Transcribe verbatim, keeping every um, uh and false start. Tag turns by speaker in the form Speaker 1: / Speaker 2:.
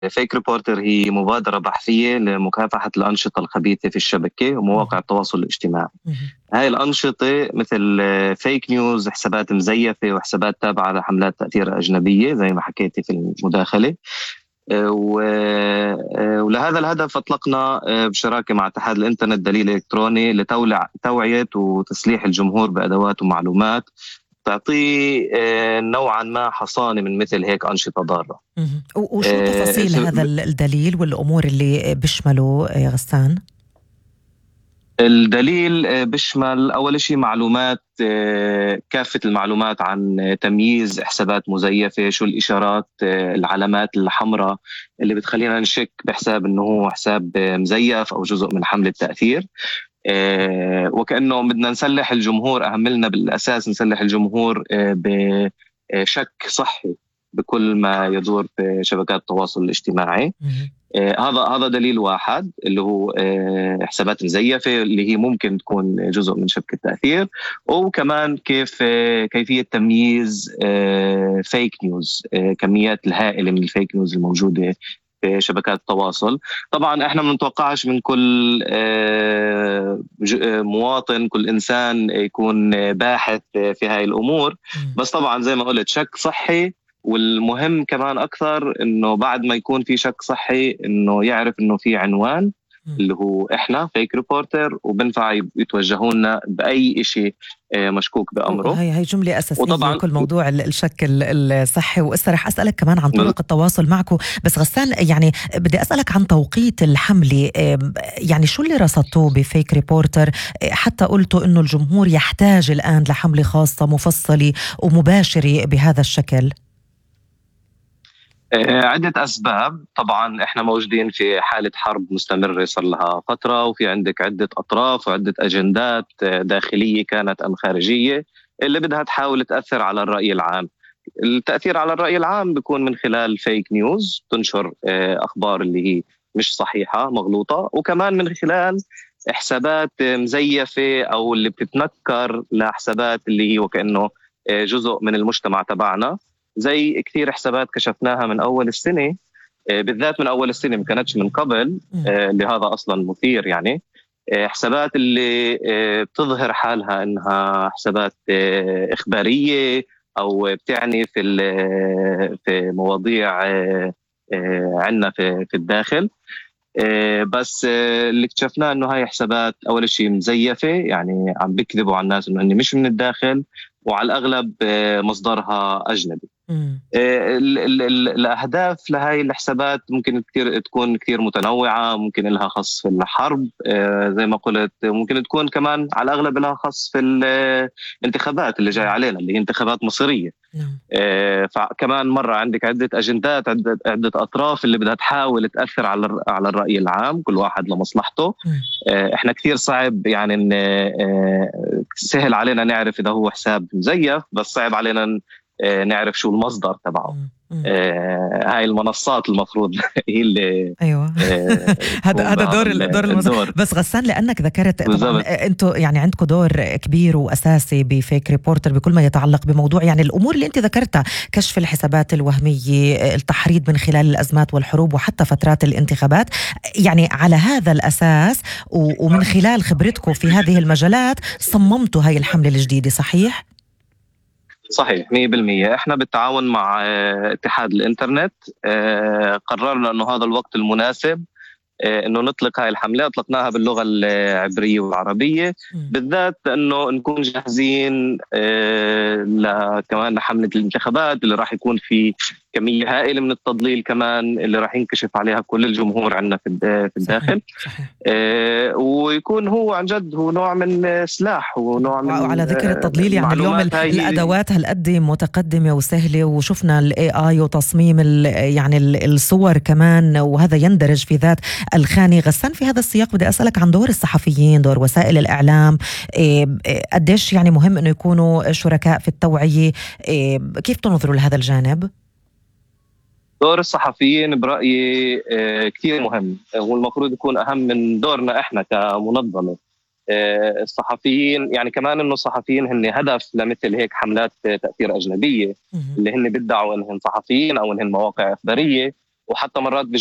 Speaker 1: فيك ريبورتر هي مبادرة بحثية لمكافحة الأنشطة الخبيثة في الشبكة ومواقع التواصل الاجتماعي. هاي الأنشطة مثل فيك نيوز، حسابات مزيفة وحسابات تابعة لحملات تأثير أجنبية زي ما حكيتي في المداخلة. ولهذا الهدف أطلقنا بشراكة مع اتحاد الإنترنت دليل إلكتروني لتوعية وتسليح الجمهور بأدوات ومعلومات تعطيه نوعا ما حصانة من مثل هيك أنشطة ضارة.
Speaker 2: وشو تفاصيل هذا الدليل والأمور اللي بيشمله غسان؟
Speaker 1: الدليل بيشمل أول شيء معلومات، كافة المعلومات عن تمييز حسابات مزيفة، شو الإشارات العلامات الحمراء اللي بتخلينا نشك بحساب أنه هو حساب مزيف أو جزء من حملة تأثير. وكأنه بدنا نسلح الجمهور، أهم لنا بالأساس نسلح الجمهور بشك صحي بكل ما يدور في شبكات التواصل الاجتماعي. آه هذا هذا دليل واحد اللي هو آه حسابات مزيفة اللي هي ممكن تكون جزء من شبكة تأثير، وكمان كيف آه كيفية تمييز آه فيك نيوز، آه كميات الهائلة من الفيك نيوز الموجودة في شبكات التواصل. طبعا احنا ما نتوقعش من كل آه مواطن، كل إنسان يكون باحث في هاي الأمور، بس طبعا زي ما قلت شك صحي. والمهم كمان أكثر إنه بعد ما يكون في شك صحي إنه يعرف إنه في عنوان اللي هو إحنا فيك ريبورتر، وبنفع يتوجهوا لنا بأي إشي مشكوك بأمره.
Speaker 2: هاي هاي جملة أساسية. وطبعا كل موضوع الشك الصحي. وإسا رح أسألك كمان عن طرق التواصل معكم، بس غسان يعني بدي أسألك عن توقيت الحملة. يعني شو اللي رصدتوه بفيك ريبورتر حتى قلتوا إنه الجمهور يحتاج الآن لحملة خاصة مفصلة ومباشرة بهذا الشكل؟
Speaker 1: عدة أسباب. طبعا إحنا موجودين في حالة حرب مستمرة صار لها فترة، وفي عندك عدة أطراف وعدة أجندات داخلية كانت أم خارجية اللي بدها تحاول تأثر على الرأي العام. التأثير على الرأي العام بيكون من خلال فيك نيوز، تنشر أخبار اللي هي مش صحيحة مغلوطة، وكمان من خلال حسابات مزيفة أو اللي بتتنكر لحسابات اللي هي وكأنه جزء من المجتمع تبعنا، زي كثير حسابات كشفناها من أول السنة، بالذات من أول السنة ما كانتش من قبل، اللي هذا أصلا مثير. يعني حسابات اللي بتظهر حالها إنها حسابات إخبارية أو بتعني في في مواضيع عنا في في الداخل، بس اللي اكتشفناه إنه هاي حسابات أول شيء مزيفة، يعني عم بيكذبوا على الناس إنه مش من الداخل، وعلى الأغلب مصدرها أجنبي. ال ال ال الأهداف لهاي الحسابات ممكن كتير تكون كتير متنوعة، ممكن لها خص في الحرب زي ما قلت، ممكن تكون كمان على الأغلب لها خص في الانتخابات اللي جاي علينا اللي هي انتخابات مصيرية. فكمان مرة عندك عدة أجندات، عدة, عدة أطراف اللي بدها تحاول تأثر على على الرأي العام، كل واحد لمصلحته. احنا كتير صعب يعني ان سهل علينا نعرف إذا هو حساب مزيف، بس صعب علينا نعرف شو المصدر تبعه. آه هاي المنصات المفروض هي اللي
Speaker 2: ايوه هذا هذا دور دور المصدر. بس غسان لانك ذكرت طبعا انتم يعني عندكم دور كبير واساسي بفيك ريبورتر بكل ما يتعلق بموضوع يعني الامور اللي انت ذكرتها، كشف الحسابات الوهميه، التحريض من خلال الازمات والحروب وحتى فترات الانتخابات. يعني على هذا الاساس ومن خلال خبرتكم في هذه المجالات صممتوا هاي الحمله الجديده، صحيح؟
Speaker 1: صحيح مية بالمية. احنا بالتعاون مع اتحاد الانترنت قررنا انه هذا الوقت المناسب انه نطلق هاي الحملة. اطلقناها باللغة العبرية والعربية بالذات انه نكون جاهزين كمان لحملة الانتخابات اللي راح يكون في كمية هائلة من التضليل كمان اللي راح ينكشف عليها كل الجمهور عندنا في الداخل. صحيح. صحيح. آه ويكون هو عن جد هو نوع من سلاح ونوع من
Speaker 2: وعلى ذكر التضليل يعني اليوم الأدوات هالقد متقدمة وسهلة، وشفنا الاي اي وتصميم يعني الصور كمان، وهذا يندرج في ذات الخانة. غسان في هذا السياق بدي أسألك عن دور الصحفيين، دور وسائل الإعلام، قديش يعني مهم أنه يكونوا شركاء في التوعية، كيف تنظروا لهذا الجانب؟
Speaker 1: دور الصحفيين برأيي كتير مهم، والمفروض يكون أهم من دورنا إحنا كمنظمة. الصحفيين يعني كمان إنه الصحفيين هن هدف لمثل هيك حملات تأثير أجنبية اللي هن بيدعوا إنهم صحفيين أو إنهم مواقع إخبارية، وحتى مرات